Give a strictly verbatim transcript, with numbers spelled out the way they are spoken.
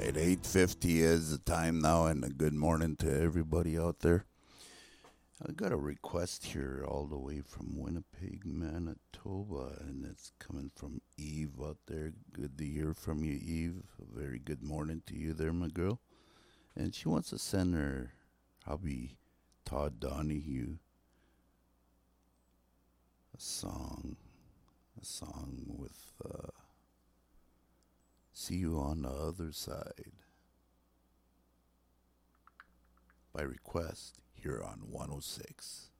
eight fifty is the time now, and a good morning to everybody out there. I got a request here all the way from Winnipeg, Manitoba, and it's coming from Eve out there. Good to hear from you, Eve. A very good morning to you there, my girl. And she wants to send her hubby, Todd Donahue, a song, a song with uh, "See You on the Other Side" by request here on one oh six.